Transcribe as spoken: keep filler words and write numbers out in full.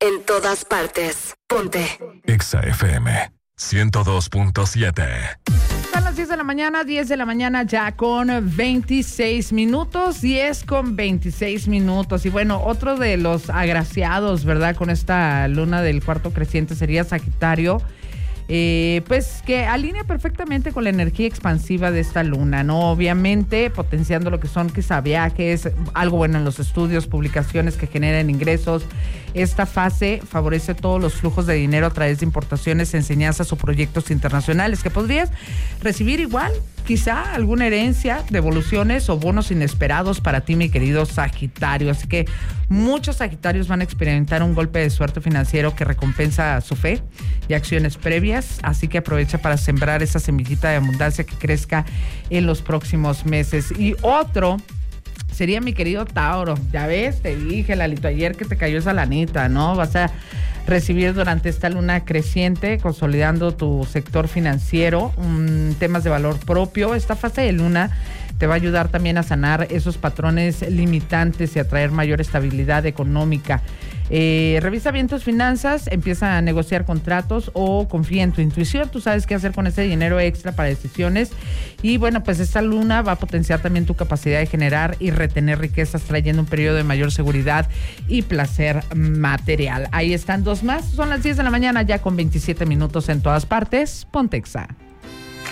en todas partes. Ponte Exa F M ciento dos punto siete. Son las diez de la mañana, diez de la mañana ya con veintiséis minutos, diez con veintiséis minutos. Y bueno, otro de los agraciados, ¿verdad? Con esta luna del cuarto creciente sería Sagitario. Eh, pues que alinea perfectamente con la energía expansiva de esta luna, ¿no? Obviamente potenciando lo que son quizá viajes, algo bueno en los estudios, publicaciones que generen ingresos. Esta fase favorece todos los flujos de dinero a través de importaciones, enseñanzas o proyectos internacionales que podrías recibir igual, quizá alguna herencia, devoluciones o bonos inesperados para ti, mi querido Sagitario. Así que muchos Sagitarios van a experimentar un golpe de suerte financiero que recompensa su fe y acciones previas, así que aprovecha para sembrar esa semillita de abundancia que crezca en los próximos meses. Y otro sería mi querido Tauro. Ya ves, te dije, Lalito, ayer que te cayó esa lanita, ¿no? Vas a recibir durante esta luna creciente, consolidando tu sector financiero, um, temas de valor propio. Esta fase de luna te va a ayudar también a sanar esos patrones limitantes y a traer mayor estabilidad económica. Eh, revisa bien tus finanzas, empieza a negociar contratos o confía en tu intuición. Tú sabes qué hacer con ese dinero extra para decisiones. Y bueno, pues esta luna va a potenciar también tu capacidad de generar y retener riquezas, trayendo un periodo de mayor seguridad y placer material. Ahí están dos más. Son las diez de la mañana ya con veintisiete minutos en todas partes. Ponte Exa.